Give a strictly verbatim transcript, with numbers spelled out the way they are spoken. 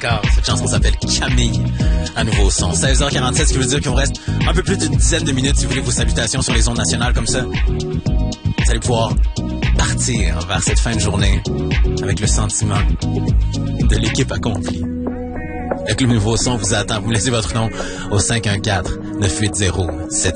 D'accord. Cette chanson s'appelle Camille, à nouveau son. seize heures quarante-sept, ce qui veut dire qu'il vous reste un peu plus d'une dizaine de minutes si vous voulez vos salutations sur les ondes nationales comme ça. Vous allez pouvoir partir vers cette fin de journée avec le sentiment de l'équipe accomplie. Le Club Nouveau Son vous attend. Vous me laissez votre nom au cinq un quatre, neuf huit zéro, sept